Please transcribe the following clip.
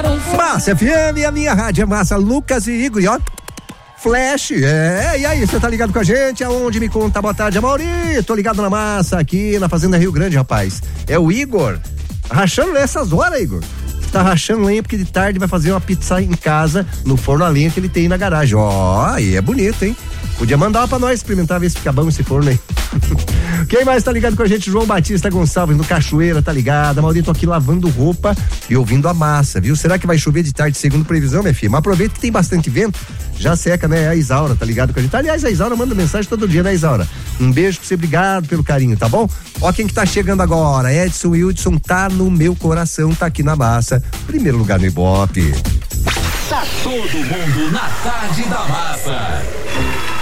Massa FM, a minha rádio é massa. Lucas e Igor, e ó, Flash, e aí, você tá ligado com a gente? Aonde me conta? Boa tarde, Amauri, tô ligado na massa aqui na Fazenda Rio Grande, rapaz. É o Igor, rachando nessas horas, Igor. Tá rachando lenha porque de tarde vai fazer uma pizza em casa, no forno a lenha que ele tem na garagem. Ó, aí é bonito, hein? Podia mandar pra nós experimentar, ver se fica bom esse forno aí. Quem mais tá ligado com a gente? João Batista Gonçalves no Cachoeira, tá ligado? A Maurinho, tô aqui lavando roupa e ouvindo a massa, viu? Será que vai chover de tarde segundo previsão, minha filha? Mas aproveita que tem bastante vento, já seca, né? A Isaura, tá ligado com a gente? Aliás, a Isaura manda mensagem todo dia, né, Isaura? Um beijo pra você, obrigado pelo carinho, tá bom? Ó quem que tá chegando agora, Edson Wildson tá no meu coração, tá aqui na massa, primeiro lugar no Ibope. Tá todo mundo na Tarde da Massa.